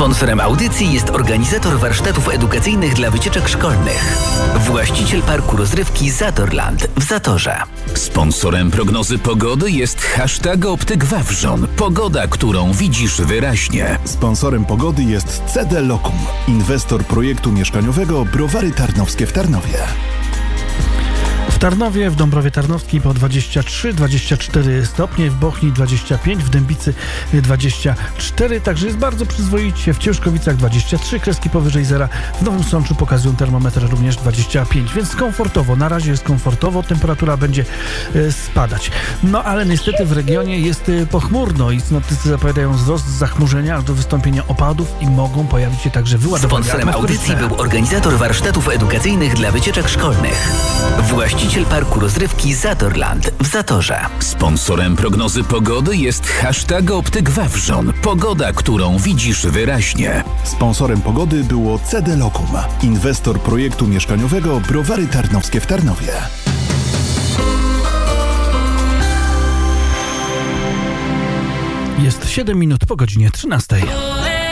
Sponsorem audycji jest organizator warsztatów edukacyjnych dla wycieczek szkolnych. Właściciel parku rozrywki Zatorland w Zatorze. Sponsorem prognozy pogody jest hashtag Optyk Wawrzon. Pogoda, którą widzisz wyraźnie. Sponsorem pogody jest CD Locum, inwestor projektu mieszkaniowego Browary Tarnowskie w Tarnowie. W Tarnowie, w Dąbrowie Tarnowskiej po 23-24 stopnie, w Bochni 25, w Dębicy 24, także jest bardzo przyzwoicie. W Ciężkowicach 23, kreski powyżej zera, w Nowym Sączu pokazują termometry również 25, więc komfortowo, na razie jest komfortowo, temperatura będzie spadać. No ale niestety w regionie jest pochmurno i synoptycy zapowiadają wzrost zachmurzenia aż do wystąpienia opadów i mogą pojawić się także wyładowania Sponsorem audycji był organizator warsztatów edukacyjnych dla wycieczek szkolnych. Właściciel parku rozrywki Zatorland w Zatorze. Sponsorem prognozy pogody jest hashtag Optyk Wawrzon. Pogoda, którą widzisz wyraźnie. Sponsorem pogody było CD Locum, inwestor projektu mieszkaniowego Browary Tarnowskie w Tarnowie. Jest 7 minut po godzinie 13.